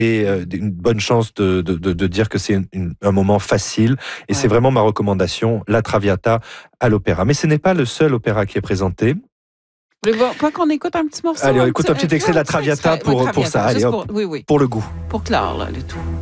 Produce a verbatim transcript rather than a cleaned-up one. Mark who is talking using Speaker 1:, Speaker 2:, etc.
Speaker 1: et euh, une bonne chance de, de, de, de dire que c'est une, un moment facile. Et ouais. C'est vraiment ma recommandation, La Traviata à l'opéra. Mais ce n'est pas le seul opéra qui est présenté.
Speaker 2: Le, pas qu'on écoute un petit morceau.
Speaker 1: Allez, on
Speaker 2: un
Speaker 1: écoute
Speaker 2: petit,
Speaker 1: un petit extrait de La Traviata pour, pour ça. Allez, hop,
Speaker 2: pour, oui, oui.
Speaker 1: pour le goût.
Speaker 2: Pour clore, là, le tout.